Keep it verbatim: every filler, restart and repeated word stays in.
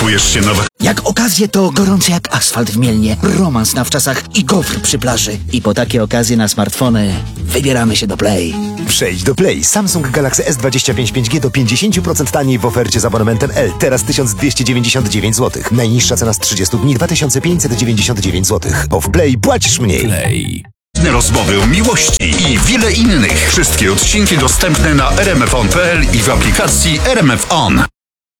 Szykujesz się na... Jak okazje to gorące jak asfalt w Mielnie, romans na wczasach i gofr przy plaży. I po takie okazje na smartfony wybieramy się do Play. Przejdź do Play. Samsung Galaxy S dwadzieścia pięć pięć G do pięćdziesiąt procent taniej w ofercie z abonamentem L. Teraz tysiąc dwieście dziewięćdziesiąt dziewięć złotych. Najniższa cena z trzydziestu dni dwa tysiące pięćset dziewięćdziesiąt dziewięć złotych. Bo w Play płacisz mniej. Play. Rozmowy o miłości i wiele innych. Wszystkie odcinki dostępne na r m f on kropka p l i w aplikacji R M F On.